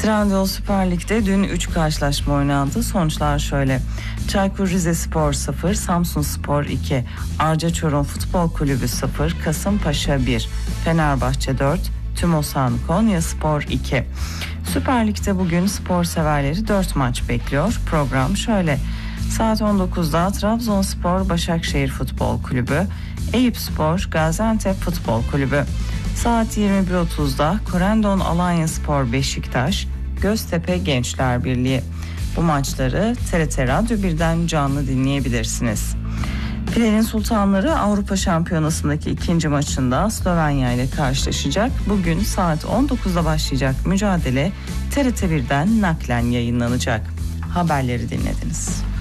Trendyol Süper Lig'de dün 3 karşılaşma oynandı. Sonuçlar şöyle: Çaykur Rizespor 0, Samsunspor 2, Arca Çorum Futbol Kulübü 0, Kasımpaşa 1, Fenerbahçe 4, Tümosan Konyaspor 2. Süper Lig'de bugün spor severleri 4 maç bekliyor. Program şöyle: saat 19'da Trabzonspor Başakşehir Futbol Kulübü, Eyüpspor Gaziantep Futbol Kulübü. Saat 21.30'da Korendon Alanyaspor Beşiktaş, Göztepe Gençler Birliği. Bu maçları TRT Radyo 1'den canlı dinleyebilirsiniz. Filenin Sultanları Avrupa Şampiyonası'ndaki ikinci maçında Slovenya ile karşılaşacak. Bugün saat 19'da başlayacak mücadele TRT 1'den naklen yayınlanacak. Haberleri dinlediniz.